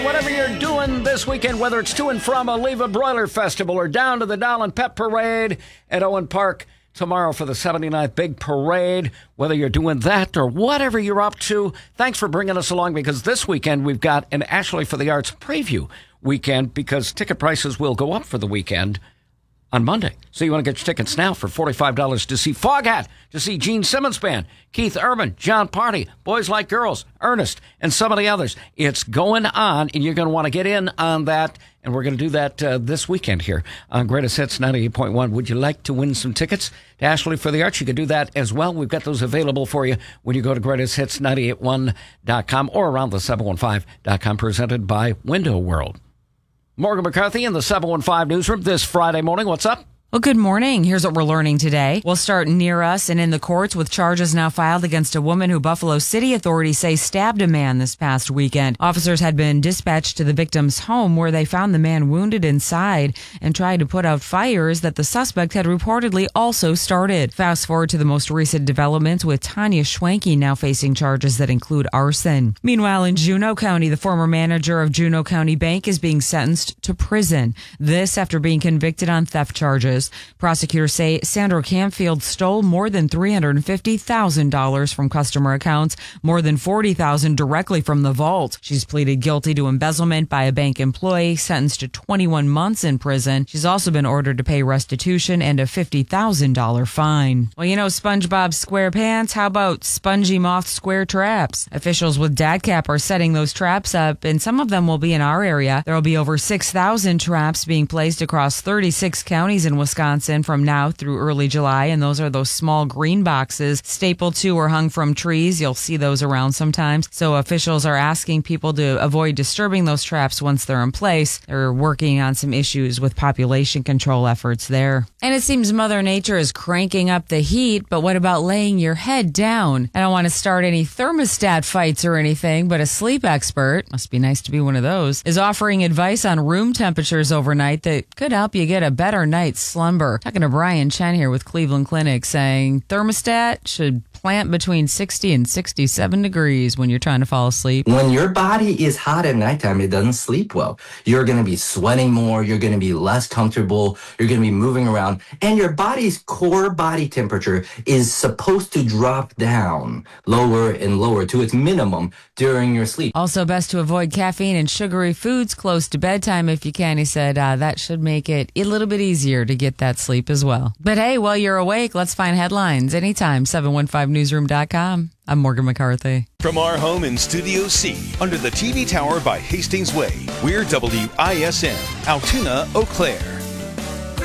Whatever you're doing this weekend, whether it's to and from Oliva Broiler Festival or down to the Dowland Pep Parade at Owen Park tomorrow for the 79th Big Parade, whether you're doing that or whatever you're up to, thanks for bringing us along, because this weekend we've got an Ashley for the Arts preview weekend, because ticket prices will go up for the weekend on Monday. So you want to get your tickets now for $45 to see Foghat, to see Gene Simmons Band, Keith Urban, John Party, Boys Like Girls, Ernest, and some of the others. It's going on, and you're going to want to get in on that, and we're going to do that this weekend here on Greatest Hits 98.1. Would you like to win some tickets to Ashley for the Arts? You can do that as well. We've got those available for you when you go to greatesthits981.com or around the 715.com, presented by Window World. Morgan McCarthy in the 715 newsroom this Friday morning. What's up? Well, good morning. Here's what we're learning today. We'll start near us and in the courts with charges now filed against a woman who Buffalo City authorities say stabbed a man this past weekend. Officers had been dispatched to the victim's home, where they found the man wounded inside and tried to put out fires that the suspect had reportedly also started. Fast forward to the most recent developments, with Tanya Schwanke now facing charges that include arson. Meanwhile, in Juneau County, the former manager of Juneau County Bank is being sentenced to prison. This after being convicted on theft charges. Prosecutors say Sandra Camfield stole more than $350,000 from customer accounts, more than $40,000 directly from the vault. She's pleaded guilty to embezzlement by a bank employee, sentenced to 21 months in prison. She's also been ordered to pay restitution and a $50,000 fine. Well, you know SpongeBob SquarePants? How about Spongy Moth Square Traps? Officials with DADCAP are setting those traps up, and some of them will be in our area. There will be over 6,000 traps being placed across 36 counties in Wisconsin from now through early July, and those are those small green boxes stapled to or hung from trees. You'll see those around sometimes. So officials are asking people to avoid disturbing those traps once they're in place. They're working on some issues with population control efforts there. And it seems Mother Nature is cranking up the heat, but what about laying your head down? I don't want to start any thermostat fights or anything, but a sleep expert, must be nice to be one of those, is offering advice on room temperatures overnight that could help you get a better night's slumber. Talking to Brian Chen here with Cleveland Clinic, saying thermostat should plant between 60 and 67 degrees when you're trying to fall asleep. When your body is hot at nighttime, it doesn't sleep well. You're going to be sweating more. You're going to be less comfortable. You're going to be moving around. And your body's core body temperature is supposed to drop down lower and lower to its minimum during your sleep. Also, best to avoid caffeine and sugary foods close to bedtime if you can. He said that should make it a little bit easier to get that sleep as well. But hey, while you're awake, let's find headlines anytime. 715newsroom.com. I'm Morgan McCarthy. From our home in Studio C, under the TV tower by Hastings Way, we're WISN, Altoona, Eau Claire.